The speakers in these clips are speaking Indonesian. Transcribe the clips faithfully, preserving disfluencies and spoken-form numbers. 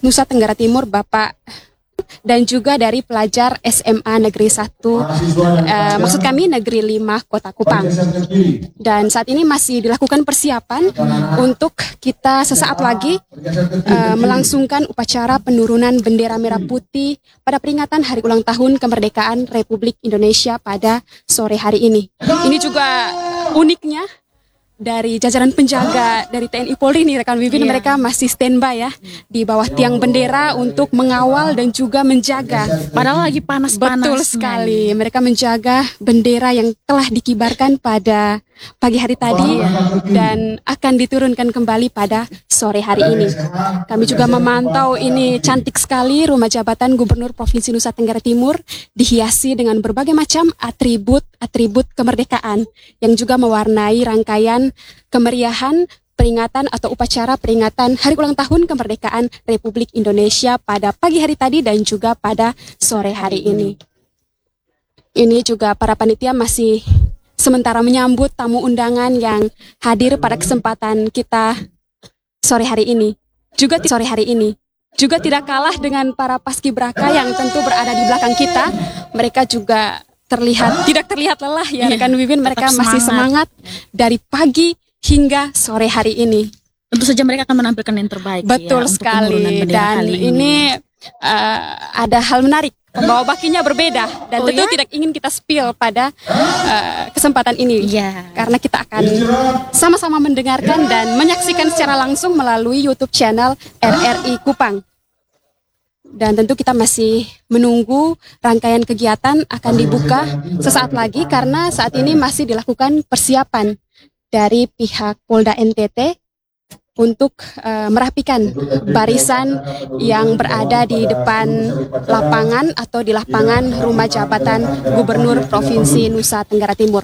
Nusa Tenggara Timur, Bapak, dan juga dari pelajar S M A Negeri satu, eh, maksud kami Negeri lima Kota Kupang. Dan saat ini masih dilakukan persiapan untuk kita sesaat lagi eh, melangsungkan upacara penurunan bendera merah putih pada peringatan Hari Ulang Tahun Kemerdekaan Republik Indonesia pada sore hari ini. Ini juga uniknya, dari jajaran penjaga dari T N I Polri nih rekan Wibin, iya, mereka masih standby ya di bawah tiang bendera untuk mengawal dan juga menjaga. Padahal lagi panas-panas. Betul sekali, mereka menjaga bendera yang telah dikibarkan pada pagi hari tadi dan akan diturunkan kembali pada sore hari ini. Kami juga memantau ini cantik sekali rumah jabatan Gubernur Provinsi Nusa Tenggara Timur dihiasi dengan berbagai macam atribut-atribut kemerdekaan yang juga mewarnai rangkaian kemeriahan peringatan atau upacara peringatan Hari Ulang Tahun Kemerdekaan Republik Indonesia pada pagi hari tadi dan juga pada sore hari ini. Ini juga para panitia masih sementara menyambut tamu undangan yang hadir pada kesempatan kita sore hari ini. Juga sore hari ini juga tidak kalah dengan para paskibraka yang tentu berada di belakang kita. Mereka juga terlihat tidak terlihat lelah ya rekan Wibin, mereka masih semangat dari pagi hingga sore hari ini. Tentu saja mereka akan menampilkan yang terbaik. Betul ya, sekali. Dan ini, ini uh, ada hal menarik. Pembawa bakinya berbeda dan oh, tentu ya? tidak ingin kita spill pada uh, kesempatan ini yeah. karena kita akan sama-sama mendengarkan dan menyaksikan secara langsung melalui YouTube channel R R I Kupang. Dan tentu kita masih menunggu rangkaian kegiatan akan dibuka sesaat lagi karena saat ini masih dilakukan persiapan dari pihak Polda N T T untuk uh, merapikan barisan yang berada di depan lapangan atau di lapangan rumah jabatan Gubernur Provinsi Nusa Tenggara Timur.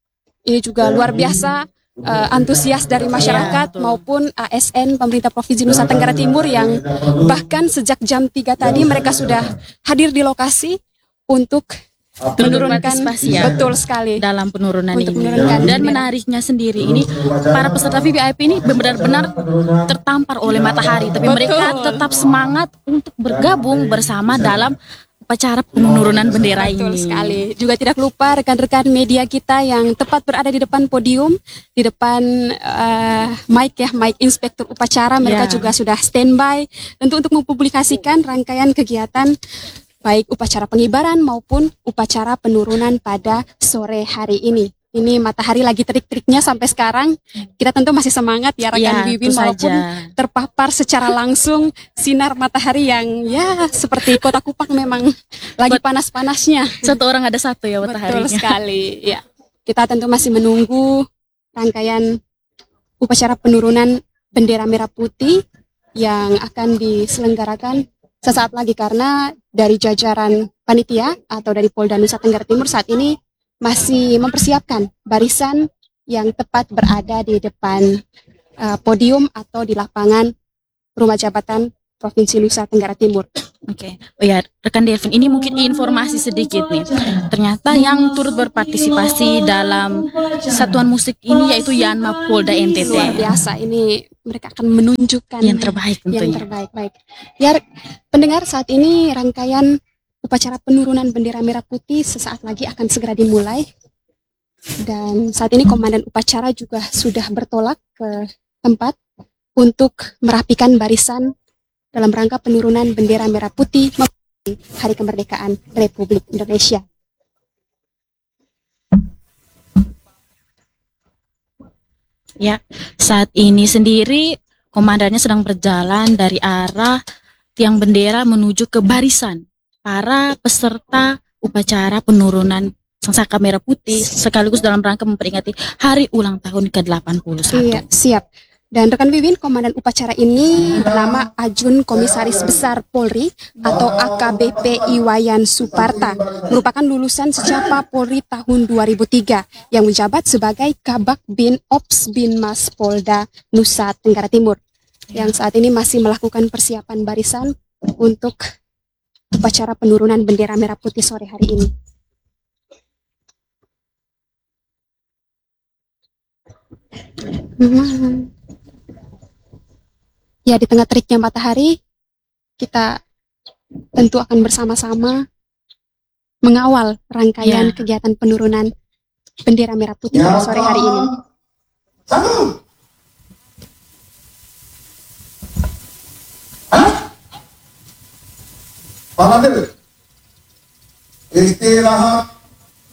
Ini juga luar biasa uh, antusias dari masyarakat maupun A S N pemerintah Provinsi Nusa Tenggara Timur yang bahkan sejak jam tiga tadi mereka sudah hadir di lokasi untuk menurunkan ya, betul sekali dalam penurunan ini. Dan menariknya sendiri ini para peserta V V I P ini benar-benar tertampar oleh matahari, tapi betul. mereka tetap semangat untuk bergabung bersama dalam upacara penurunan bendera betul ini. Betul sekali. Juga tidak lupa rekan-rekan media kita yang tepat berada di depan podium, di depan uh, mic ya, mic inspektur upacara, mereka yeah. juga sudah standby tentu untuk mempublikasikan rangkaian kegiatan baik upacara pengibaran maupun upacara penurunan pada sore hari ini. Ini matahari lagi terik-teriknya sampai sekarang. Kita tentu masih semangat ya rekan Wibin ya, walaupun saja. terpapar secara langsung sinar matahari yang ya seperti Kota Kupang memang lagi panas-panasnya. Satu orang ada satu ya mataharinya. Betul sekali. Ya. Kita tentu masih menunggu rangkaian upacara penurunan bendera merah putih yang akan diselenggarakan sesaat lagi karena dari jajaran panitia atau dari Polda Nusa Tenggara Timur saat ini masih mempersiapkan barisan yang tepat berada di depan uh, podium atau di lapangan rumah jabatan Provinsi Nusa Tenggara Timur. Oke, okay. Oh ya, rekan Delvin, ini mungkin informasi sedikit nih. Ternyata yang turut berpartisipasi dalam satuan musik ini yaitu Yanma Polda N T T. Luar biasa, ini mereka akan menunjukkan yang terbaik tentunya. Yang terbaik, baik. Ya, pendengar, saat ini rangkaian upacara penurunan bendera merah putih sesaat lagi akan segera dimulai. Dan saat ini komandan upacara juga sudah bertolak ke tempat untuk merapikan barisan dalam rangka penurunan bendera merah putih Hari Kemerdekaan Republik Indonesia. Ya, saat ini sendiri komandannya sedang berjalan dari arah tiang bendera menuju ke barisan para peserta upacara penurunan sangsaka merah putih sekaligus dalam rangka memperingati Hari Ulang Tahun ke delapan puluh satu. Iya, siap. Dan rekan Wibin, komandan upacara ini bernama Ajun Komisaris Besar Polri atau A K B P Iwayan Suparta, merupakan lulusan Secapa Polri tahun dua ribu tiga yang menjabat sebagai Kabak Bin Ops Binmas Polda Nusa Tenggara Timur, yang saat ini masih melakukan persiapan barisan untuk upacara penurunan bendera merah putih sore hari ini. Hmm. Ya, di tengah teriknya matahari, kita tentu akan bersama-sama mengawal rangkaian Ya. kegiatan penurunan bendera merah putih pada sore hari ini. Satu. Hah? Pak Fadil, istirahat